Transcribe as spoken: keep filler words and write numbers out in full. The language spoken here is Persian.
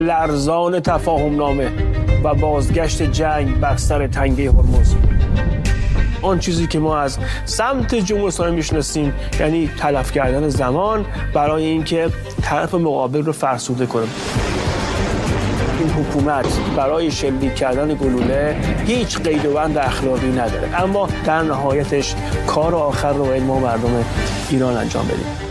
لرزان تفاهم نامه و بازگشت جنگ بر سر تنگه هرمز. آن چیزی که ما از سمت جمهوری اسلامی میشناسیم یعنی تلف کردن زمان برای اینکه طرف مقابل رو فرسوده کنه. این حکومت برای شلیک کردن گلوله هیچ قید و بند اخلاقی نداره، اما در نهایتش کار آخر رو باید ما مردم ایران انجام بدیم.